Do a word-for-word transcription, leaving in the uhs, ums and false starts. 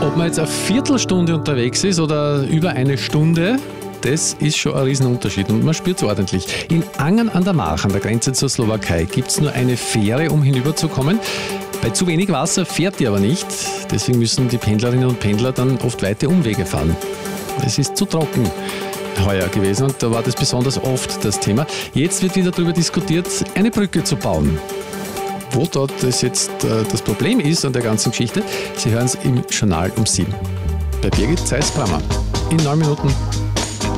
Ob man jetzt eine Viertelstunde unterwegs ist oder über eine Stunde, das ist schon ein Riesenunterschied und man spürt es ordentlich. In Angern an der March, an der Grenze zur Slowakei, gibt es nur eine Fähre, um hinüberzukommen. Bei zu wenig Wasser fährt die aber nicht, deswegen müssen die Pendlerinnen und Pendler dann oft weite Umwege fahren. Es ist zu trocken heuer gewesen und da war das besonders oft das Thema. Jetzt wird wieder darüber diskutiert, eine Brücke zu bauen. Wo dort das jetzt äh, das Problem ist an der ganzen Geschichte, Sie hören es im Journal um sieben. Bei Birgit Zeiss-Brammer. In neun Minuten.